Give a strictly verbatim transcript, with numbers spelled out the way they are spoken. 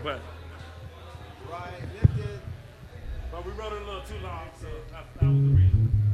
class. Right, lifted. But we wrote it a little too long, so that, that was the reason.